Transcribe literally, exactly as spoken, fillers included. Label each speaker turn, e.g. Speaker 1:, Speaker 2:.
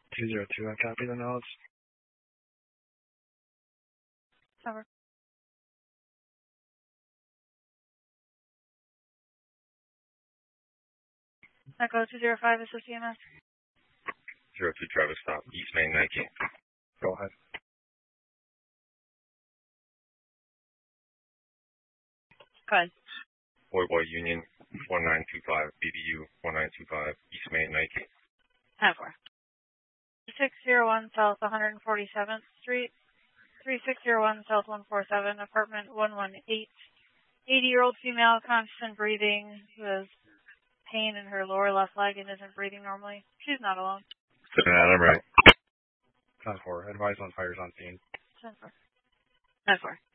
Speaker 1: two zero two, I copy the notes.
Speaker 2: Over. Echo two zero five, this is C M S.
Speaker 3: zero two Travis, stop, East Main nineteen.
Speaker 1: Go ahead.
Speaker 2: Go ahead.
Speaker 3: Boy Boy Union, one nine two five, B B U, one nine two five, East Main nineteen.
Speaker 2: ten four. six zero one South one hundred forty-seventh Street, three six zero one South one forty-seven, apartment one one eight. eighty-year-old female, conscious and breathing, who has pain in her lower left leg and isn't breathing normally. She's not alone.
Speaker 3: Seven Adam, right.
Speaker 1: ten four, advise on fires on scene.
Speaker 2: ten four. ten four.